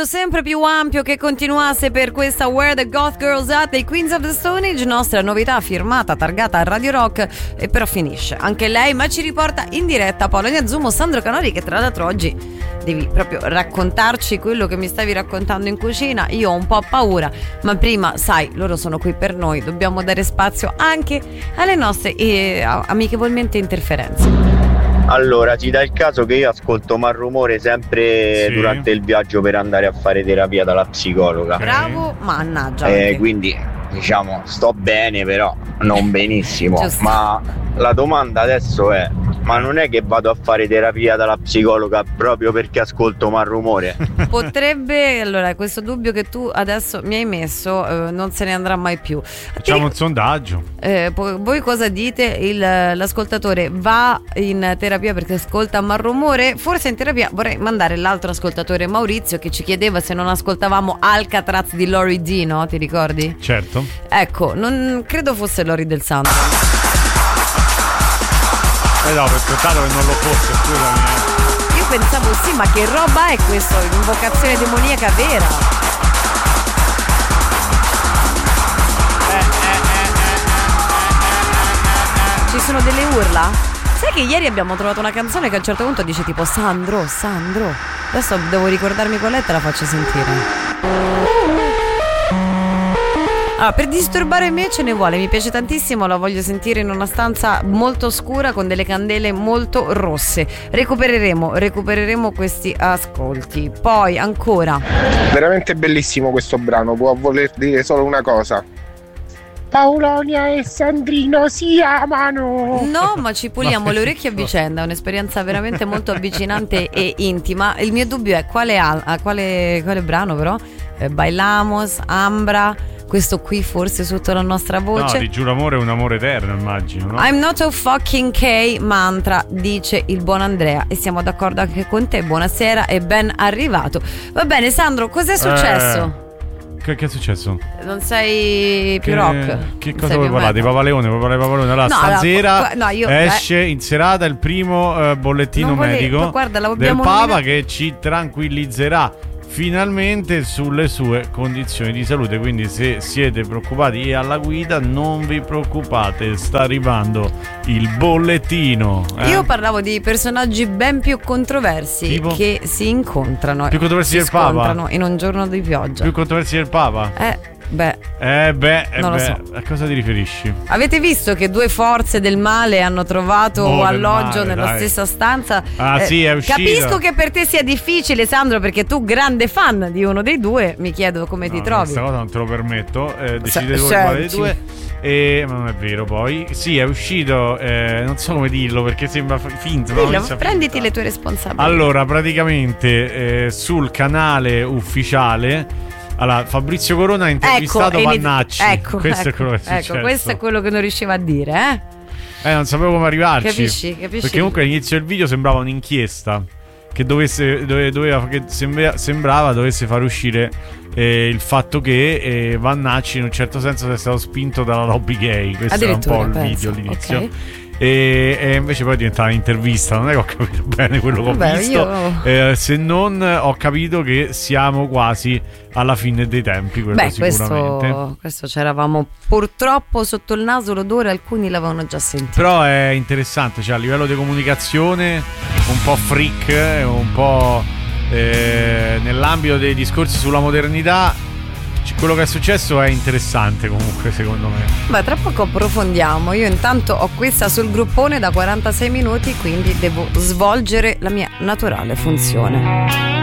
sempre più ampio che continuasse per questa Where the Goth Girls At dei Queens of the Stone Age, nostra novità firmata, targata a Radio Rock, e però finisce anche lei, ma ci riporta in diretta Polonia Zumo, Sandro Canori, che tra l'altro oggi devi proprio raccontarci quello che mi stavi raccontando in cucina. Io ho un po' paura, ma prima, sai, loro sono qui per noi, dobbiamo dare spazio anche alle nostre amichevolmente interferenze. Allora, ci dà il caso che io ascolto Malrumore sempre durante il viaggio per andare a fare terapia dalla psicologa. Bravo, mannaggia. Quindi, diciamo, sto bene, però non benissimo. Giusto. Ma la domanda adesso è: ma non è che vado a fare terapia dalla psicologa proprio perché ascolto Malrumore? Potrebbe, allora, questo dubbio che tu adesso mi hai messo non se ne andrà mai più. Facciamo un sondaggio. Voi cosa dite? L'ascoltatore va in terapia perché ascolta Malrumore? Forse in terapia vorrei mandare l'altro ascoltatore, Maurizio, che ci chiedeva se non ascoltavamo Alcatraz di Lori D, no? Ti ricordi? Certo. Ecco, non credo fosse Lori del Santo. No, per peccato che non lo fosse, scusami. Io pensavo sì, ma che roba è questo? Invocazione demoniaca vera. Ci sono delle urla? Sai che ieri abbiamo trovato una canzone che a un certo punto dice tipo Sandro. Adesso devo ricordarmi qual è, te la faccio sentire. Allora, per disturbare me ce ne vuole, mi piace tantissimo, la voglio sentire in una stanza molto scura con delle candele molto rosse. Recupereremo questi ascolti. Poi ancora. Veramente bellissimo questo brano, può voler dire solo una cosa: Paolonia e Sandrino si amano. No, ma ci puliamo le orecchie a vicenda, è un'esperienza veramente molto avvicinante e intima. Il mio dubbio è quale brano però? Bailamos, Ambra. Questo qui forse sotto la nostra voce. No, di Giuro Amore è un amore eterno, immagino, no? I'm not a fucking K mantra, dice il buon Andrea, e siamo d'accordo anche con te. Buonasera e ben arrivato. Va bene, Sandro, cos'è successo? Che è successo? Non sei più rock? Che cosa vuoi parlare? Di Papaleone? Vuoi parlare di Papaleone? Allora, stasera esce in serata il primo bollettino medico del Papa che ci tranquillizzerà finalmente sulle sue condizioni di salute. Quindi se siete preoccupati e alla guida, non vi preoccupate, sta arrivando il bollettino. Io parlavo di personaggi ben più controversi, tipo? Che si incontrano. Più controversi del Papa? In un giorno di pioggia. Più controversi del Papa? Non lo so. A cosa ti riferisci? Avete visto che due forze del male hanno trovato alloggio nella stessa stanza? Sì, è uscito. Capisco che per te sia difficile, Sandro, perché tu, grande fan di uno dei due, mi chiedo come ti trovi. Questa cosa non te lo permetto. Decide voi quale dei due. Ma non è vero, poi. Sì, è uscito. Non so come dirlo perché sembra finto. Prenditi le tue responsabilità. Allora, praticamente sul canale ufficiale. Allora, Fabrizio Corona ha intervistato Vannacci. Questo è quello che è successo. Questo è quello che non riusciva a dire, non sapevo come arrivarci. Capisci? Perché comunque all'inizio del video sembrava un'inchiesta che sembrava dovesse far uscire il fatto che Vannacci in un certo senso sia stato spinto dalla lobby gay. Questo era un po' il video all'inizio. Okay. E invece poi diventava un'intervista. Non è che ho capito bene quello che ho visto. Se non ho capito che siamo quasi alla fine dei tempi, sicuramente. Questo c'eravamo purtroppo sotto il naso l'odore, alcuni l'avevano già sentito. Però è interessante, cioè a livello di comunicazione un po' freak, un po' nell'ambito dei discorsi sulla modernità. Quello che è successo è interessante comunque, secondo me. Beh, tra poco approfondiamo. Io intanto ho questa sul gruppone da 46 minuti, quindi devo svolgere la mia naturale funzione.